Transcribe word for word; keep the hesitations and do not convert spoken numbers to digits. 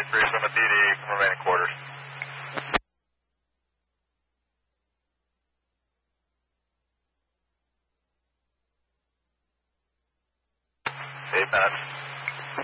Increase on the D D from remaining quarters. Eight minutes.